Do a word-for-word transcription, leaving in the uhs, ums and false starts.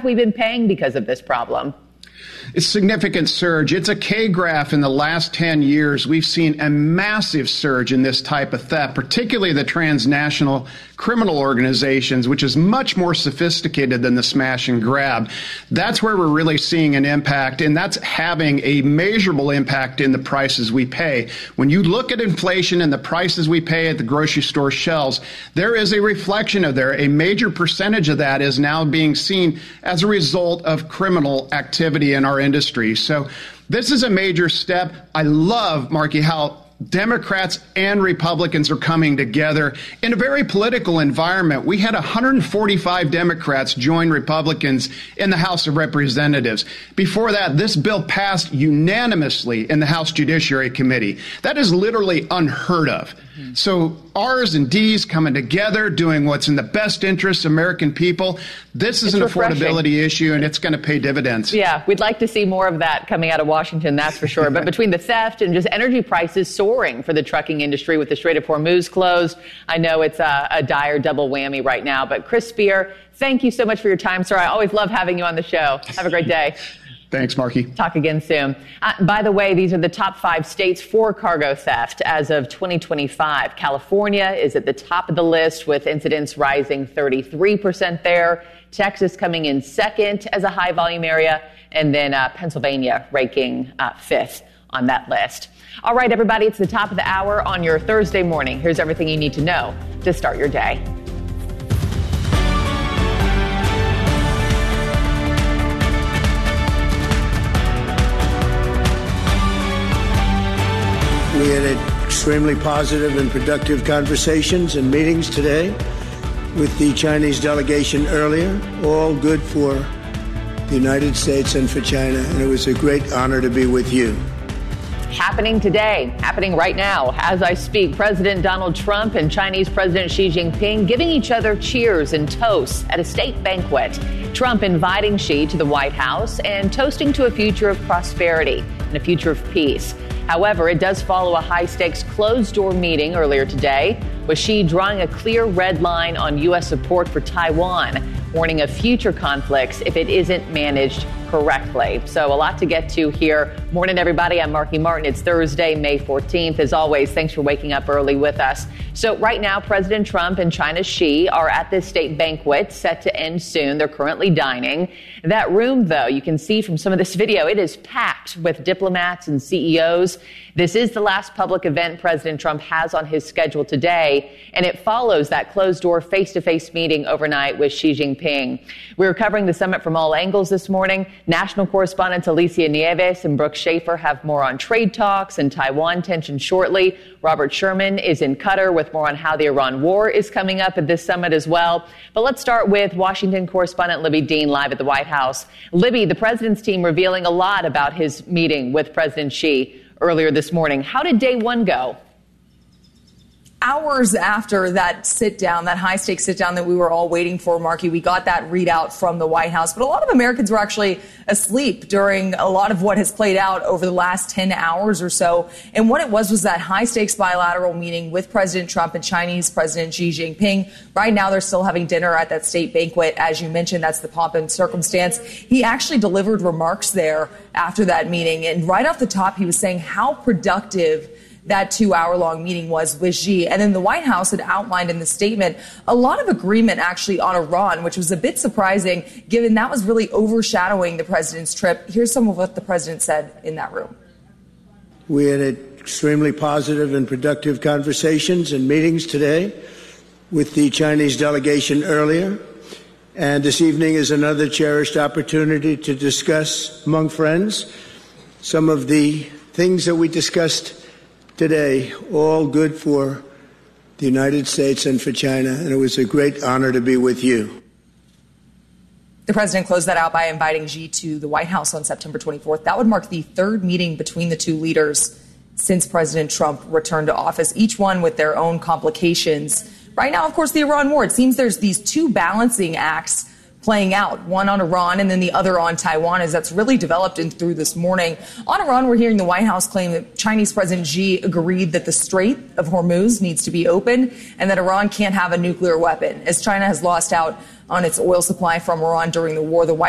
we been paying because of this problem? It's a significant surge. It's a K-graph in the last ten years. We've seen a massive surge in this type of theft, particularly the transnational criminal organizations, which is much more sophisticated than the smash and grab. That's where we're really seeing an impact, and that's having a measurable impact in the prices we pay. When you look at inflation and the prices we pay at the grocery store shelves, there is a reflection of there. A major percentage of that is now being seen as a result of criminal activity in our industry. So this is a major step. I love, Marky, how Democrats and Republicans are coming together in a very political environment. We had one hundred forty-five Democrats join Republicans in the House of Representatives. Before that, this bill passed unanimously in the House Judiciary Committee. That is literally unheard of. Mm-hmm. So R's and D's coming together, doing what's in the best interest of American people. This is it's an refreshing. affordability issue, and it's going to pay dividends. Yeah, we'd like to see more of that coming out of Washington, that's for sure. But between the theft and just energy prices soaring for the trucking industry with the Strait of Hormuz closed, I know it's a, a dire double whammy right now. But Chris Spear, thank you so much for your time, sir. I always love having you on the show. Have a great day. Thanks, Marky. Talk again soon. Uh, by the way, these are the top five states for cargo theft as of twenty twenty-five. California is at the top of the list with incidents rising thirty-three percent there. Texas coming in second as a high volume area. And then uh, Pennsylvania ranking uh, fifth on that list. All right, everybody, it's the top of the hour on your Thursday morning. Here's everything you need to know to start your day. We had extremely positive and productive conversations and meetings today with the Chinese delegation earlier, all good for the United States and for China, and it was a great honor to be with you. Happening today, happening right now, as I speak, President Donald Trump and Chinese President Xi Jinping giving each other cheers and toasts at a state banquet. Trump inviting Xi to the White House and toasting to a future of prosperity and a future of peace. However, it does follow a high-stakes closed-door meeting earlier today, with Xi drawing a clear red line on U S support for Taiwan, warning of future conflicts if it isn't managed correctly. So a lot to get to here. Morning, everybody. I'm Marky Martin. It's Thursday, May fourteenth. As always, thanks for waking up early with us. So right now, President Trump and China's Xi are at this state banquet set to end soon. They're currently dining. That room, though, you can see from some of this video, it is packed with diplomats and C E Os. This is the last public event President Trump has on his schedule today, and it follows that closed-door face-to-face meeting overnight with Xi Jinping. We're covering the summit from all angles this morning. National correspondents Alicia Nieves and Brooke Schaefer have more on trade talks and Taiwan tension shortly. Robert Sherman is in Qatar with more on how the Iran war is coming up at this summit as well. But let's start with Washington correspondent Libby Dean live at the White House. Libby, the president's team revealing a lot about his meeting with President Xi earlier this morning. How did day one go? Hours after that sit down, that high stakes sit down that we were all waiting for, Marky, we got that readout from the White House. But a lot of Americans were actually asleep during a lot of what has played out over the last ten hours or so. And what it was was that high stakes bilateral meeting with President Trump and Chinese President Xi Jinping. Right now, they're still having dinner at that state banquet. As you mentioned, that's the pomp and circumstance. He actually delivered remarks there after that meeting. And right off the top, he was saying how productive that two-hour-long meeting was with Xi. And then the White House had outlined in the statement a lot of agreement actually on Iran, which was a bit surprising given that was really overshadowing the president's trip. Here's some of what the president said in that room. We had extremely positive and productive conversations and meetings today with the Chinese delegation earlier. And this evening is another cherished opportunity to discuss among friends some of the things that we discussed today, all good for the United States and for China, and it was a great honor to be with you. The president closed that out by inviting Xi to the White House on September twenty-fourth. That would mark the third meeting between the two leaders since President Trump returned to office, each one with their own complications. Right now, of course, the Iran war. It seems there's these two balancing acts playing out, one on Iran and then the other on Taiwan, as that's really developed in through this morning. On Iran, we're hearing the White House claim that Chinese President Xi agreed that the Strait of Hormuz needs to be open and that Iran can't have a nuclear weapon. As China has lost out on its oil supply from Iran during the war, the White